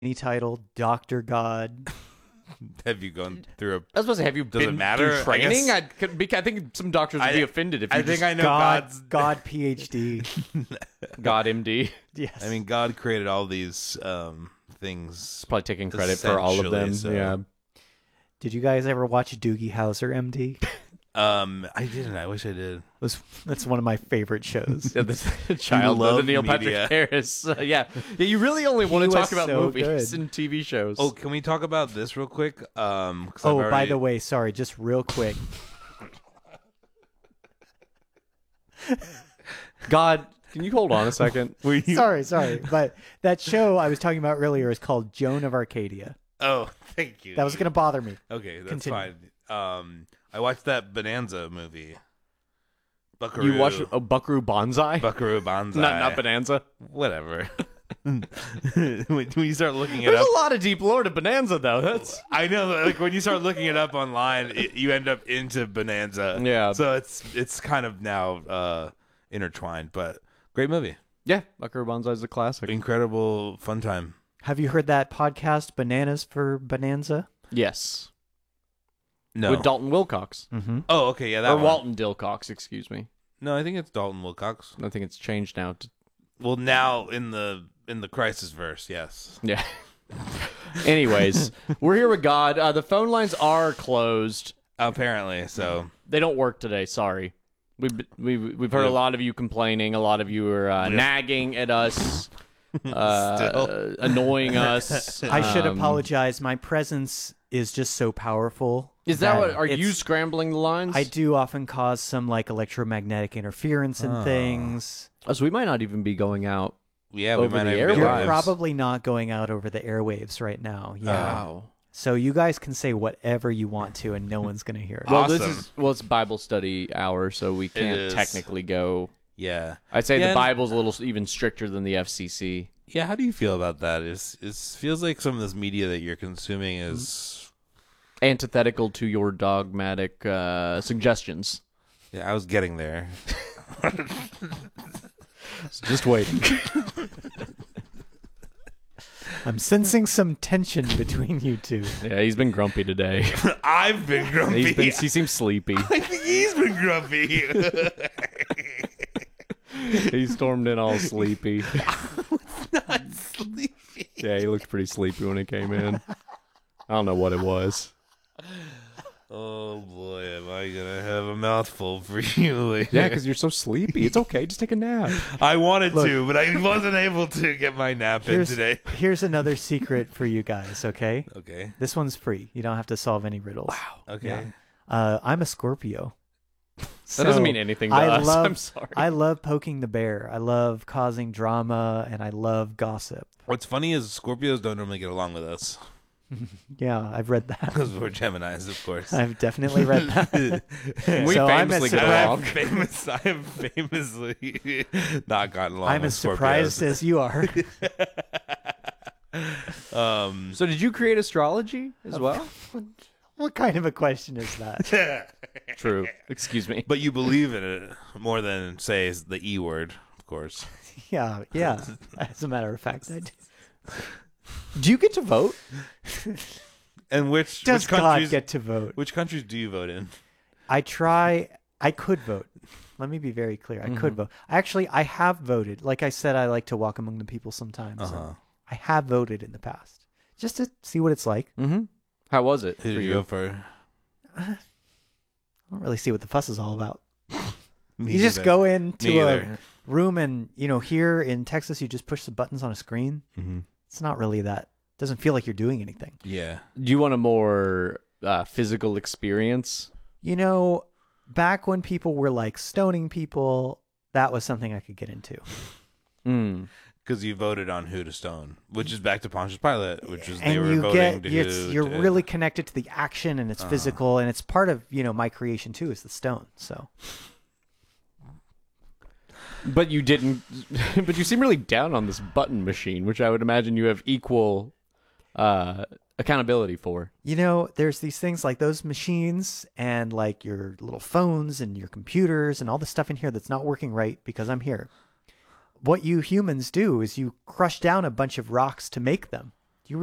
Any title, Dr. God. Have you gone through a... I was supposed to say, have you Does it been matter? through training? I I think some doctors would be offended if you I think just I know God, God's... God PhD. God MD. Yes. I mean, God created all these things. Probably taking credit for all of them. Essentially, so- Yeah. Did you guys ever watch Doogie Howser, MD? I didn't. I wish I did. That's one of my favorite shows. Yeah, the childhood love of Neil media. Patrick Harris. Yeah. You really only want to was talk about so movies good. and TV shows. Oh, can we talk about this real quick? 'Cause Oh, I've by already- the way, sorry, just real quick. God, can you hold on a second? Sorry, but that show I was talking about earlier is called Joan of Arcadia. Oh, thank you. That was going to bother me. Okay, that's Continue. fine. I watched that Bonanza movie. Buckaroo. You watched Buckaroo Banzai? Buckaroo Banzai. Not Bonanza. Whatever. when you start looking it There's up, a lot of deep lore to Bonanza, though. That's I know. Like when you start looking it up online, you end up into Bonanza. Yeah. So it's kind of now intertwined, but great movie. yeah. Buckaroo Banzai is a classic. Incredible fun time. Have you heard that podcast, Bananas for Bonanza? Yes. No. With Dalton Wilcox. Mm-hmm. Oh, okay, yeah, that Or one. Walton Dilcox, excuse me. No, I think it's Dalton Wilcox. I think it's changed now. Well, now in the Crisis verse, yes. Yeah. Anyways, we're here with God. The phone lines are closed. Apparently, so They don't work today. Sorry. We've heard a lot of you complaining. A lot of you are nagging at us, annoying us. I should apologize. My presence is just so powerful. Is that what? Are it's- you scrambling the lines? I do often cause some like electromagnetic interference in things. Oh, so we might not even be going out. yeah, we Over might the have air good You're lives. lives. probably not going out over the airwaves right now. Yeah. Wow. So you guys can say whatever you want to, and no one's gonna hear it. Well, this Awesome. is it's Bible study hour, so we can't is. technically go. Yeah, I'd say Yeah, the Bible's a little even stricter than the FCC. yeah. How do you feel about that? It feels like some of this media that you're consuming is. Antithetical to your dogmatic suggestions. Yeah, I was getting there. Just waiting. I'm sensing some tension between you two. Yeah, he's been grumpy today. I've been grumpy. He seems sleepy. I think he's been grumpy. He stormed in all sleepy. Not sleepy. Yeah, he looked pretty sleepy when he came in. I don't know what it was. Oh boy, am I gonna have a mouthful for you later? Yeah, because you're so sleepy. It's okay. Just take a nap. I wanted to, but I wasn't able to get my nap in today. Here's another secret for you guys, okay? Okay. This one's free. You don't have to solve any riddles. Wow. Okay. I'm a Scorpio. That doesn't mean anything to us. I'm sorry. I love poking the bear. I love causing drama, and I love gossip. What's funny is Scorpios don't normally get along with us Yeah, I've read that. because we're Geminis, of course. I've definitely read that. We So I'm famously as get surprised- along. I have famously not gotten along I'm with as surprised Scorpios. as you are. So did you create astrology as well? What kind of a question is that? True. Excuse me. But you believe in it more than, say, the E word, of course. Yeah. As a matter of fact, I do. Do you get to vote? And which Does God countries get to vote? Which countries do you vote in? I could vote. Let me be very clear. I could vote. Actually, I have voted. Like I said, I like to walk among the people sometimes. So I have voted in the past just to see what it's like. Mm-hmm. How was it Who for did you you? go for? I don't really see what the fuss is all about. Me You just neither. go into Me a either. room and, here in Texas, you just push the buttons on a screen. Mm-hmm. It's not really that. Doesn't feel like you're doing anything. Yeah. Do you want a more physical experience? Back when people were like stoning people, that was something I could get into. Mm. Because you voted on who to stone, which is back to Pontius Pilate, which is they And were you voting get, to you're to- really connected to the action, and it's physical, and it's part of, my creation too, is the stone. So But you didn't. But you seem really down on this button machine, which I would imagine you have equal accountability for. there's these things like those machines and like your little phones and your computers and all the stuff in here that's not working right because I'm here. What you humans do is you crush down a bunch of rocks to make them.